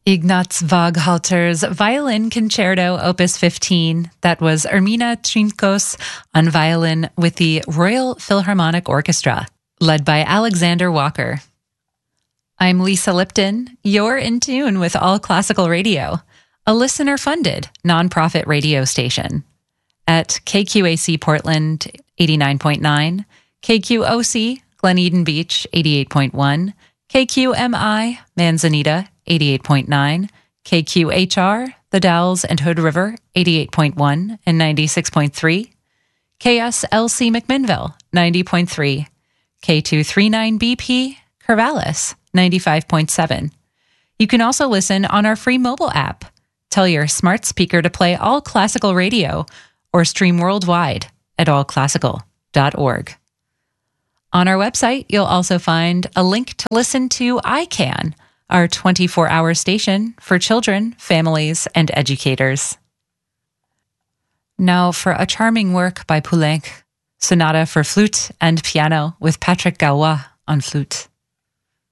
Ignaz Waghalter's Violin Concerto, Opus 15. That was Ermina Trinkos on violin with the Royal Philharmonic Orchestra, led by Alexander Walker. I'm Lisa Lipton. You're in tune with All Classical Radio, a listener-funded nonprofit radio station at KQAC Portland 89.9, KQOC Glen Eden Beach 88.1, KQMI Manzanita 88.9, KQHR The Dalles and Hood River 88.1 and 96.3, KSLC McMinnville 90.3, K239BP Corvallis 95.7. You can also listen on our free mobile app. Tell your smart speaker to play All Classical Radio or stream worldwide at allclassical.org. On our website, you'll also find a link to listen to iCan, our 24-hour station for children, families, and educators. Now for a charming work by Poulenc, Sonata for Flute and Piano with Patrick Galois on flute.